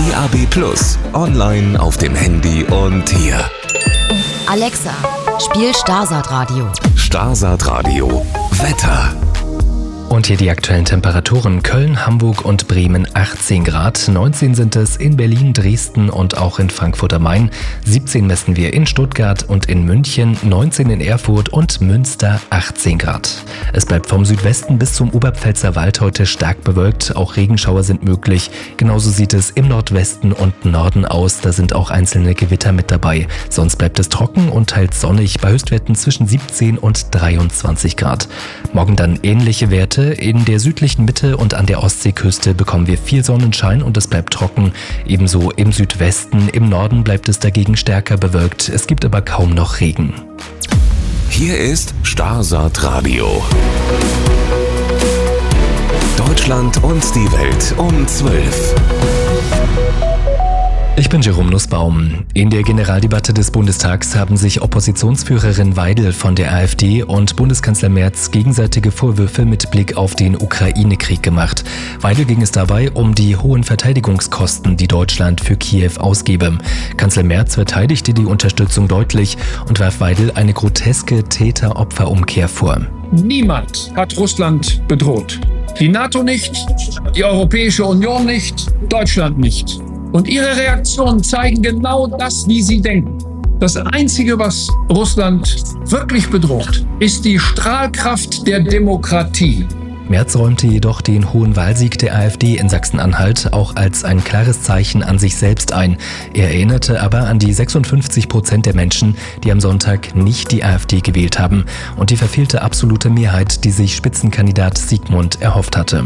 DAB+, online auf dem Handy und hier. Alexa, spiel Starsat Radio. Starsat Radio. Wetter. Und hier die aktuellen Temperaturen. Köln, Hamburg und Bremen 18 Grad, 19 sind es in Berlin, Dresden und auch in Frankfurt am Main, 17 messen wir in Stuttgart und in München, 19 in Erfurt und Münster 18 Grad. Es bleibt vom Südwesten bis zum Oberpfälzer Wald heute stark bewölkt, auch Regenschauer sind möglich. Genauso sieht es im Nordwesten und Norden aus, da sind auch einzelne Gewitter mit dabei. Sonst bleibt es trocken und teils sonnig bei Höchstwerten zwischen 17 und 23 Grad. Morgen dann ähnliche Werte. In der südlichen Mitte und an der Ostseeküste bekommen wir viel Sonnenschein und es bleibt trocken. Ebenso im Südwesten, im Norden bleibt es dagegen stärker bewölkt. Es gibt aber kaum noch Regen. Hier ist Starsat Radio. Deutschland und die Welt um 12. Ich bin Jerome Nussbaum. In der Generaldebatte des Bundestags haben sich Oppositionsführerin Weidel von der AfD und Bundeskanzler Merz gegenseitige Vorwürfe mit Blick auf den Ukraine-Krieg gemacht. Weidel ging es dabei um die hohen Verteidigungskosten, die Deutschland für Kiew ausgebe. Kanzler Merz verteidigte die Unterstützung deutlich und warf Weidel eine groteske Täter-Opfer-Umkehr vor. Niemand hat Russland bedroht. Die NATO nicht, die Europäische Union nicht, Deutschland nicht. Und ihre Reaktionen zeigen genau das, wie sie denken. Das Einzige, was Russland wirklich bedroht, ist die Strahlkraft der Demokratie. Merz räumte jedoch den hohen Wahlsieg der AfD in Sachsen-Anhalt auch als ein klares Zeichen an sich selbst ein. Er erinnerte aber an die 56% der Menschen, die am Sonntag nicht die AfD gewählt haben und die verfehlte absolute Mehrheit, die sich Spitzenkandidat Sigmund erhofft hatte.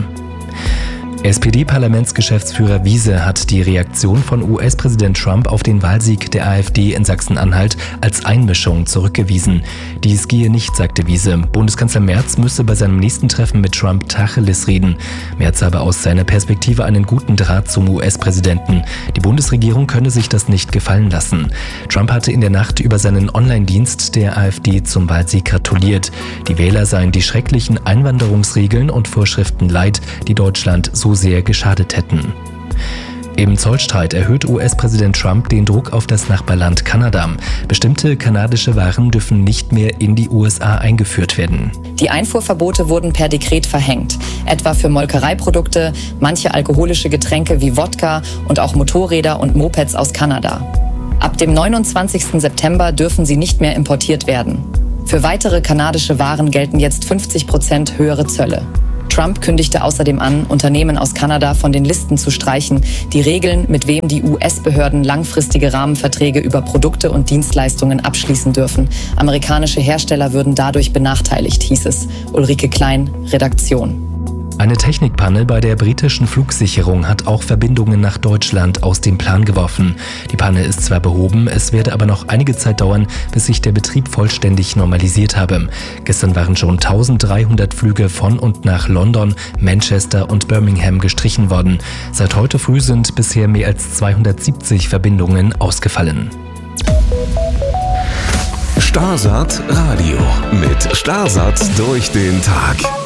SPD-Parlamentsgeschäftsführer Wiese hat die Reaktion von US-Präsident Trump auf den Wahlsieg der AfD in Sachsen-Anhalt als Einmischung zurückgewiesen. Dies gehe nicht, sagte Wiese. Bundeskanzler Merz müsse bei seinem nächsten Treffen mit Trump Tacheles reden. Merz habe aus seiner Perspektive einen guten Draht zum US-Präsidenten. Die Bundesregierung könne sich das nicht gefallen lassen. Trump hatte in der Nacht über seinen Online-Dienst der AfD zum Wahlsieg gratuliert. Die Wähler seien die schrecklichen Einwanderungsregeln und Vorschriften leid, die Deutschland so sehr geschadet hätten. Im Zollstreit erhöht US-Präsident Trump den Druck auf das Nachbarland Kanada. Bestimmte kanadische Waren dürfen nicht mehr in die USA eingeführt werden. Die Einfuhrverbote wurden per Dekret verhängt, etwa für Molkereiprodukte, manche alkoholische Getränke wie Wodka und auch Motorräder und Mopeds aus Kanada. Ab dem 29. September dürfen sie nicht mehr importiert werden. Für weitere kanadische Waren gelten jetzt 50% höhere Zölle. Trump kündigte außerdem an, Unternehmen aus Kanada von den Listen zu streichen, die regeln, mit wem die US-Behörden langfristige Rahmenverträge über Produkte und Dienstleistungen abschließen dürfen. Amerikanische Hersteller würden dadurch benachteiligt, hieß es. Ulrike Klein, Redaktion. Eine Technikpanne bei der britischen Flugsicherung hat auch Verbindungen nach Deutschland aus dem Plan geworfen. Die Panne ist zwar behoben, es werde aber noch einige Zeit dauern, bis sich der Betrieb vollständig normalisiert habe. Gestern waren schon 1300 Flüge von und nach London, Manchester und Birmingham gestrichen worden. Seit heute früh sind bisher mehr als 270 Verbindungen ausgefallen. Starsat Radio mit Starsat durch den Tag.